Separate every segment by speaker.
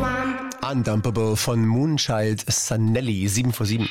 Speaker 1: Undumpable von Moonchild Sanelli, 7:07.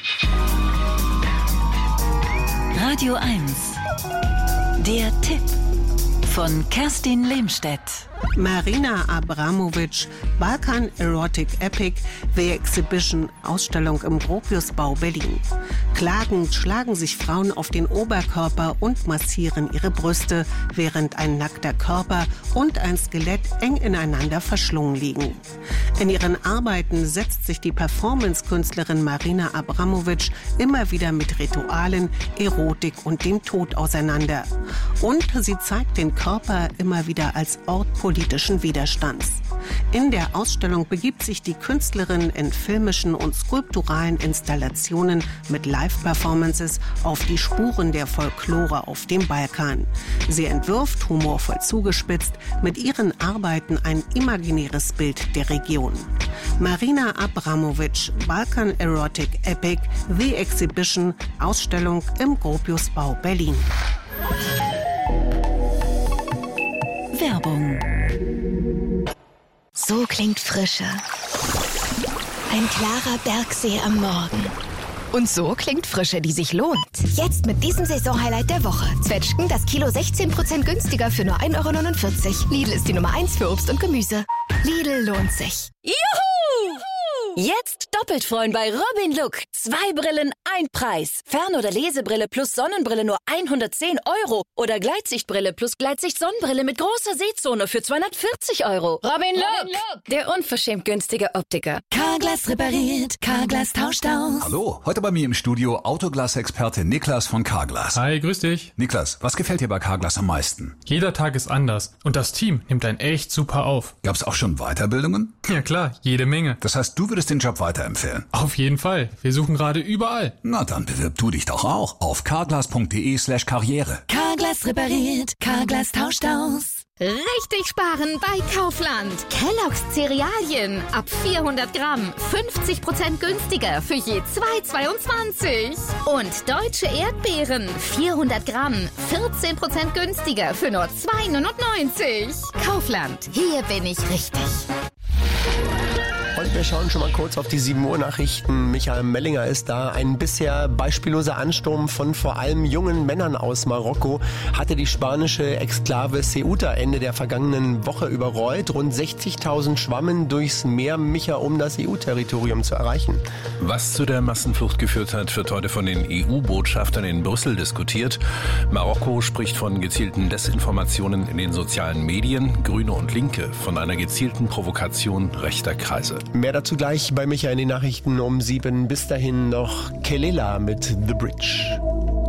Speaker 2: Radio 1. Der Tipp von Kerstin Lehmstedt.
Speaker 3: Marina Abramovic, Balkan Erotic Epic, The Exhibition, Ausstellung im Gropiusbau Berlin. Klagend schlagen sich Frauen auf den Oberkörper und massieren ihre Brüste, während ein nackter Körper und ein Skelett eng ineinander verschlungen liegen. In ihren Arbeiten setzt sich die Performance-Künstlerin Marina Abramovic immer wieder mit Ritualen, Erotik und dem Tod auseinander. Und sie zeigt den Körper immer wieder als Ort politischen Widerstands. In der Ausstellung begibt sich die Künstlerin in filmischen und skulpturalen Installationen mit Live-Performances auf die Spuren der Folklore auf dem Balkan. Sie entwirft, humorvoll zugespitzt, mit ihren Arbeiten ein imaginäres Bild der Region. Marina Abramovic, Balkan Erotic Epic, The Exhibition, Ausstellung im Gropiusbau Berlin.
Speaker 2: Werbung.
Speaker 4: So klingt Frische. Ein klarer Bergsee am Morgen. Und so klingt Frische, die sich lohnt. Jetzt mit diesem Saisonhighlight der Woche. Zwetschgen das Kilo 16% günstiger für nur 1,49 €. Lidl ist die Nummer 1 für Obst und Gemüse. Lidl lohnt sich.
Speaker 2: Juhu! Jetzt doppelt freuen bei Robin Look. 2 Brillen, 1 Preis. Fern- oder Lesebrille plus Sonnenbrille nur 110 €. Oder Gleitsichtbrille plus Gleitsicht-Sonnenbrille mit großer Sehzone für 240 €. Robin Look, der unverschämt günstige Optiker. Carglass repariert, Carglass tauscht aus.
Speaker 5: Hallo, heute bei mir im Studio Autoglas-Experte Niklas von Carglass.
Speaker 6: Hi, grüß dich.
Speaker 5: Niklas, was gefällt dir bei Carglass am meisten?
Speaker 6: Jeder Tag ist anders und das Team nimmt einen echt super auf.
Speaker 5: Gab's auch schon Weiterbildungen?
Speaker 6: Ja klar, jede Menge.
Speaker 5: Das heißt, du würdest den Job weiterempfehlen?
Speaker 6: Auf jeden Fall. Wir suchen gerade überall.
Speaker 5: Na, dann bewirb du dich doch auch auf carglass.de/karriere.
Speaker 2: Carglass repariert, Carglass tauscht aus.
Speaker 7: Richtig sparen bei Kaufland. Kellogg's Cerealien ab 400 Gramm 50% günstiger für je 2,22. Und deutsche Erdbeeren 400 Gramm 14% günstiger für nur 2,99. Kaufland, hier bin ich richtig.
Speaker 1: Und wir schauen schon mal kurz auf die 7 Uhr Nachrichten. Michael Mellinger ist da. Ein bisher beispielloser Ansturm von vor allem jungen Männern aus Marokko hatte die spanische Exklave Ceuta Ende der vergangenen Woche überrollt. Rund 60.000 schwammen durchs Meer, Micha, um das EU-Territorium zu erreichen.
Speaker 8: Was zu der Massenflucht geführt hat, wird heute von den EU-Botschaftern in Brüssel diskutiert. Marokko spricht von gezielten Desinformationen in den sozialen Medien. Grüne und Linke von einer gezielten Provokation rechter Kreise.
Speaker 1: Mehr dazu gleich bei Micha in den Nachrichten um 7. Bis dahin noch Kelela mit The Bridge.